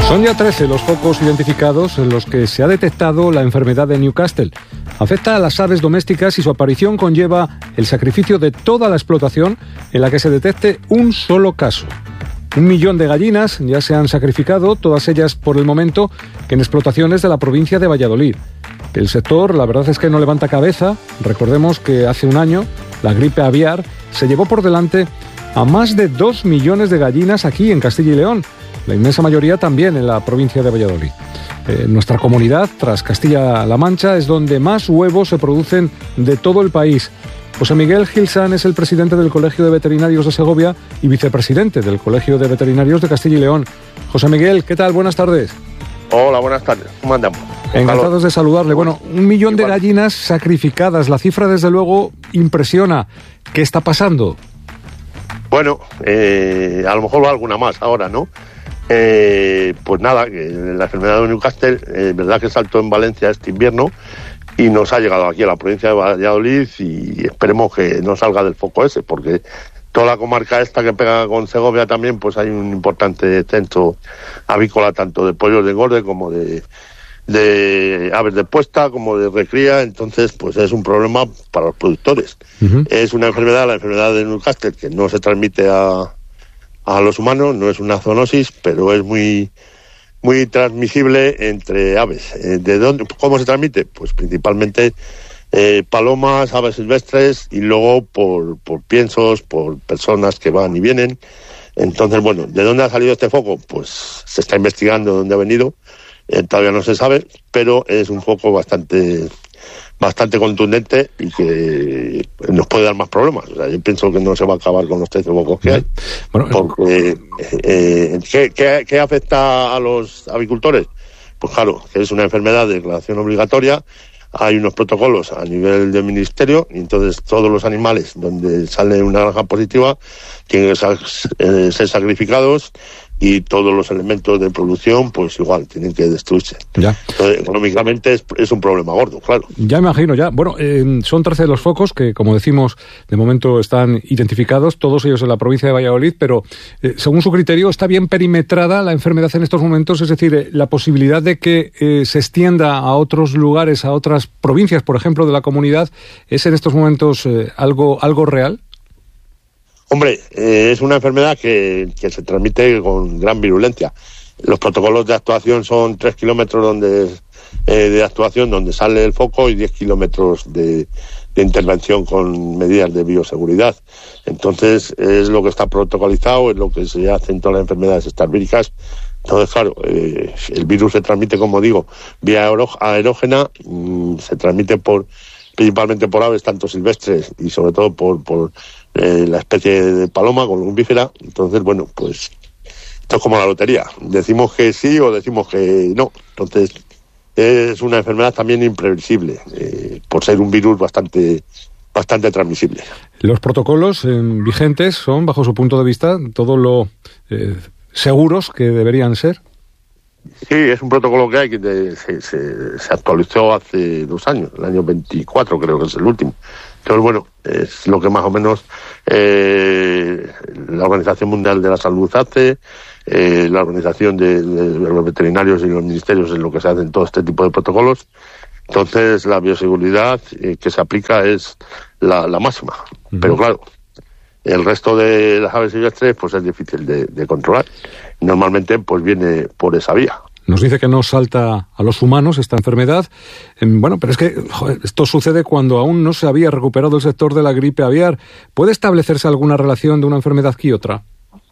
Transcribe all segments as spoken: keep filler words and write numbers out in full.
Son ya trece los focos identificados en los que se ha detectado la enfermedad de Newcastle. Afecta a las aves domésticas y su aparición conlleva el sacrificio de toda la explotación en la que se detecte un solo caso. Un millón de gallinas ya se han sacrificado, todas ellas por el momento en explotaciones de la provincia de Valladolid. El sector, la verdad es que no levanta cabeza. Recordemos que hace un año la gripe aviar se llevó por delante a más de dos millones de gallinas aquí en Castilla y León. La inmensa mayoría también en la provincia de Valladolid. Eh, nuestra comunidad, tras Castilla-La Mancha, es donde más huevos se producen de todo el país. José Miguel Gilsán es el presidente del Colegio de Veterinarios de Segovia y vicepresidente del Colegio de Veterinarios de Castilla y León. José Miguel, ¿qué tal? Buenas tardes. Hola, buenas tardes. ¿Cómo andamos? Encantados de saludarle. Bueno, un millón de gallinas sacrificadas. La cifra, desde luego, impresiona. ¿Qué está pasando? Bueno, eh, a lo mejor va alguna más ahora, ¿no? Eh, pues nada, la enfermedad de Newcastle, es eh, verdad que saltó en Valencia este invierno y nos ha llegado aquí a la provincia de Valladolid y esperemos que no salga del foco ese, porque toda la comarca esta que pega con Segovia también, pues hay un importante centro avícola, tanto de pollos de engorde como de, de aves de puesta, como de recría. Entonces pues es un problema para los productores. Uh-huh. Es una enfermedad, la enfermedad de Newcastle, que no se transmite a a los humanos, no es una zoonosis, pero es muy muy transmisible entre aves. Eh, ¿De dónde, cómo se transmite? Pues principalmente eh, palomas, aves silvestres y luego por, por piensos, por personas que van y vienen. Entonces, bueno, ¿de dónde ha salido este foco? Pues se está investigando dónde ha venido, eh, todavía no se sabe, pero es un foco bastante bastante contundente y que nos puede dar más problemas. O sea, yo pienso que no se va a acabar con los trece focos que hay. Bueno, porque eh, ¿qué, qué, ¿qué afecta a los avicultores? Pues claro, que es una enfermedad de declaración obligatoria. Hay unos protocolos a nivel del ministerio y entonces todos los animales donde sale una granja positiva tienen que ser sacrificados y todos los elementos de producción pues igual tienen que destruirse. Ya. Entonces, económicamente es, es un problema gordo, claro. Ya imagino, ya. Bueno, eh, son trece los focos que, como decimos, de momento están identificados, todos ellos en la provincia de Valladolid, pero eh, según su criterio está bien perimetrada la enfermedad en estos momentos, es decir, eh, la posibilidad de que eh, se extienda a otros lugares, a otras provincias, por ejemplo, de la comunidad, ¿es en estos momentos eh, algo, algo real? Hombre, eh, es una enfermedad que, que se transmite con gran virulencia. Los protocolos de actuación son tres kilómetros donde, eh, de actuación donde sale el foco y diez kilómetros de, de intervención con medidas de bioseguridad. Entonces, es lo que está protocolizado, es lo que se hace en todas las enfermedades estas víricas. Entonces, claro, eh, el virus se transmite, como digo, vía aerógena, mmm, se transmite por principalmente por aves, tanto silvestres y sobre todo por... por Eh, la especie de paloma columbífera. Entonces, bueno, pues esto es como la lotería, decimos que sí o decimos que no. Entonces es una enfermedad también imprevisible, eh, por ser un virus bastante bastante transmisible. Los protocolos eh, vigentes son, bajo su punto de vista, todo lo eh, seguros que deberían ser. Sí, es un protocolo que hay que de, se, se, se actualizó hace dos años, el año veinticuatro creo que es el último. Entonces, bueno, es lo que más o menos eh, la Organización Mundial de la Salud hace, eh, la Organización de, de los Veterinarios y los Ministerios es lo que se hace en todo este tipo de protocolos. Entonces, la bioseguridad eh, que se aplica es la, la máxima. Uh-huh. Pero claro, el resto de las aves silvestres pues es difícil de, de controlar. Normalmente pues viene por esa vía. Nos dice que no salta a los humanos esta enfermedad. Bueno, pero es que joder, esto sucede cuando aún no se había recuperado el sector de la gripe aviar. ¿Puede establecerse alguna relación de una enfermedad y otra?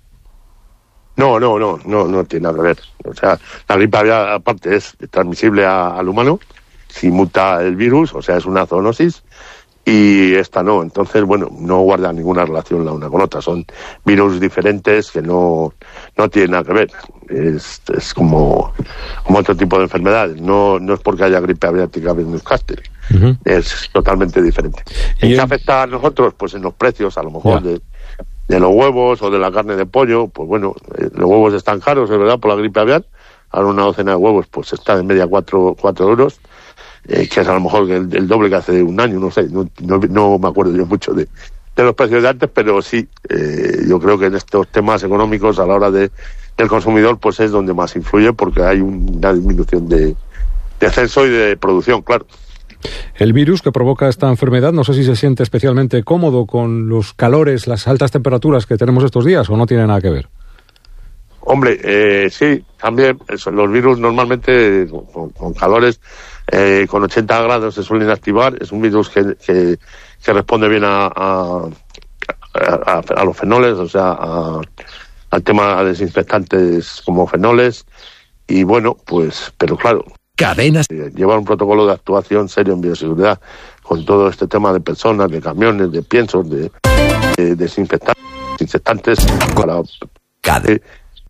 No, no, no, no, no tiene nada que ver. O sea, la gripe aviar aparte es transmisible a, al humano si muta el virus, o sea, es una zoonosis. Y esta no, entonces, bueno, no guarda ninguna relación la una con otra, son virus diferentes que no, no tienen nada que ver, es, es como, como otro tipo de enfermedades, no, no es porque haya gripe aviática en Newcastle, uh-huh. Es totalmente diferente. ¿En qué el... afecta a nosotros? Pues en los precios, a lo mejor, yeah. de, de los huevos o de la carne de pollo, pues bueno, eh, los huevos están caros, es verdad, por la gripe aviar, ahora una docena de huevos pues está en media cuatro, cuatro euros, Eh, que es a lo mejor el, el doble que hace un año, no sé, no, no, no me acuerdo yo mucho de, de los precios de antes, pero sí, eh, yo creo que en estos temas económicos, a la hora de, del consumidor, pues es donde más influye, porque hay una disminución de, de censo y de producción, claro. El virus que provoca esta enfermedad, no sé si se siente especialmente cómodo con los calores, las altas temperaturas que tenemos estos días, o no tiene nada que ver. Hombre, eh, sí, también eso, los virus normalmente con, con calores, eh, con ochenta grados se suelen activar. Es un virus que, que, que responde bien a, a, a, a los fenoles, o sea, a, al tema de desinfectantes como fenoles. Y bueno, pues, pero claro, Cadenas. llevar un protocolo de actuación serio en bioseguridad con todo este tema de personas, de camiones, de piensos, de, de desinfectantes, desinfectantes para Cade.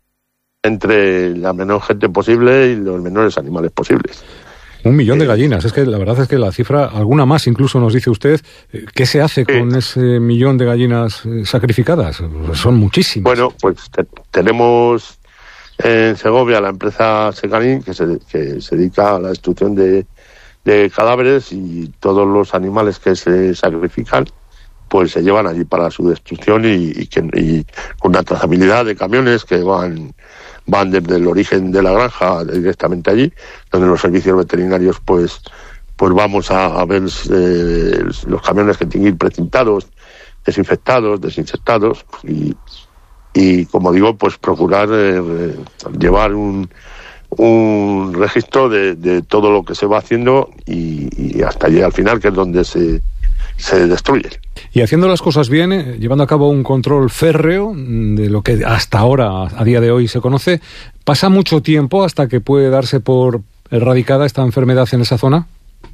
entre la menor gente posible y los menores animales posibles. Un millón de gallinas. Es que la verdad es que la cifra, alguna más incluso nos dice usted, ¿qué se hace sí. con ese millón de gallinas sacrificadas? Son muchísimas. Bueno, pues te, tenemos en Segovia la empresa Secanín, que se, que se dedica a la destrucción de, de cadáveres, y todos los animales que se sacrifican pues se llevan allí para su destrucción, y, y, que, y con una trazabilidad de camiones que van van desde el origen de la granja directamente allí, donde los servicios veterinarios pues pues vamos a, a ver eh, los camiones que tienen que ir precintados, desinfectados, desinsectados, y y como digo, pues procurar eh, llevar un, un registro de, de todo lo que se va haciendo y, y hasta llegar al final, que es donde se, se destruye. Y haciendo las cosas bien, eh, llevando a cabo un control férreo de lo que hasta ahora, a día de hoy, se conoce, ¿pasa mucho tiempo hasta que puede darse por erradicada esta enfermedad en esa zona?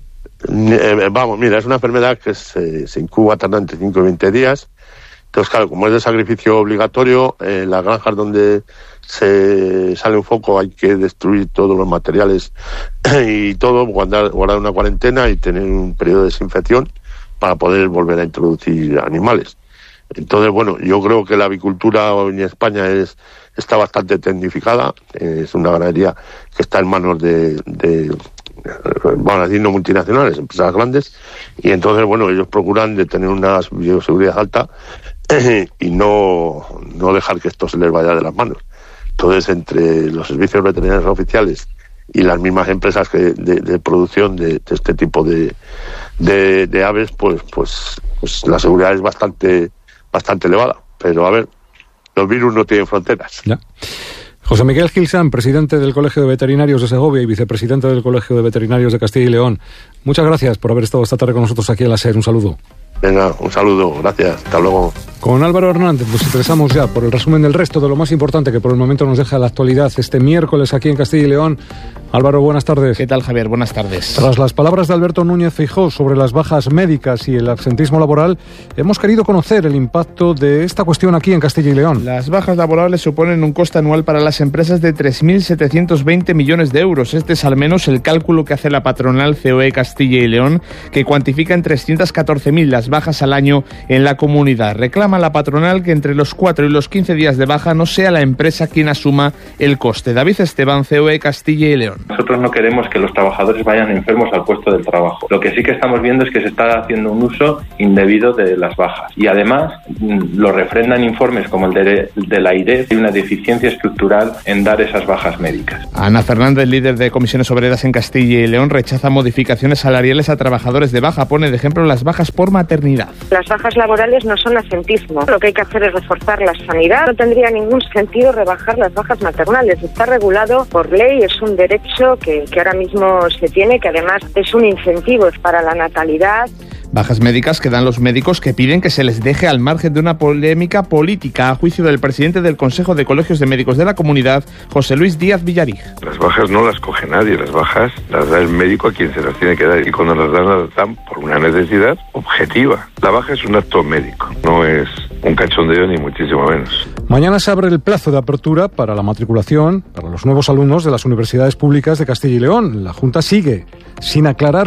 Eh, vamos, mira, es una enfermedad que se, se incuba tardando entre cinco y veinte días. Entonces, claro, como es de sacrificio obligatorio, en eh, las granjas donde se sale un foco hay que destruir todos los materiales y todo, guardar, guardar una cuarentena y tener un periodo de desinfección para poder volver a introducir animales. Entonces, bueno, yo creo que la avicultura en España es está bastante tecnificada. Eh, es una ganadería que está en manos de, de van a decir no multinacionales, empresas grandes, y entonces, bueno, ellos procuran de tener una bioseguridad alta y no, no dejar que esto se les vaya de las manos. Entonces, entre los servicios veterinarios oficiales y las mismas empresas que de, de producción de, de este tipo de, de, de aves, pues, pues, pues la seguridad es bastante, bastante elevada. Pero, a ver, los virus no tienen fronteras. Ya. José Miguel Gilsán, presidente del Colegio de Veterinarios de Segovia y vicepresidente del Colegio de Veterinarios de Castilla y León. Muchas gracias por haber estado esta tarde con nosotros aquí en la SER. Un saludo. Venga, un saludo, gracias, hasta luego. Con Álvaro Hernández nos interesamos ya por el resumen del resto de lo más importante que por el momento nos deja la actualidad este miércoles aquí en Castilla y León. Álvaro, buenas tardes. ¿Qué tal, Javier? Buenas tardes. Tras las palabras de Alberto Núñez Feijóo sobre las bajas médicas y el absentismo laboral, hemos querido conocer el impacto de esta cuestión aquí en Castilla y León. Las bajas laborales suponen un coste anual para las empresas de tres mil setecientos veinte millones de euros. Este es al menos el cálculo que hace la patronal C O E Castilla y León, que cuantifica en trescientos catorce mil las bajas al año en la comunidad. Reclama la patronal que entre los cuatro y los quince días de baja no sea la empresa quien asuma el coste. David Esteban, C O E Castilla y León. Nosotros no queremos que los trabajadores vayan enfermos al puesto del trabajo. Lo que sí que estamos viendo es que se está haciendo un uso indebido de las bajas. Y además lo refrendan informes como el de, de la I R E F. Hay una deficiencia estructural en dar esas bajas médicas. Ana Fernández, líder de Comisiones Obreras en Castilla y León, rechaza modificaciones salariales a trabajadores de baja. Pone de ejemplo las bajas por maternidad. Las bajas laborales no son asentismo. Lo que hay que hacer es reforzar la sanidad. No tendría ningún sentido rebajar las bajas maternales. Está regulado por ley, es un derecho que, que ahora mismo se tiene, que además es un incentivo para la natalidad. Bajas médicas que dan los médicos que piden que se les deje al margen de una polémica política, a juicio del presidente del Consejo de Colegios de Médicos de la Comunidad, José Luis Díaz Villarig. Las bajas no las coge nadie, las bajas las da el médico a quien se las tiene que dar, y cuando las dan, las dan por una necesidad objetiva. La baja es un acto médico, no es un cachondeo ni muchísimo menos. Mañana se abre el plazo de apertura para la matriculación para los nuevos alumnos de las universidades públicas de Castilla y León. La Junta sigue sin aclarar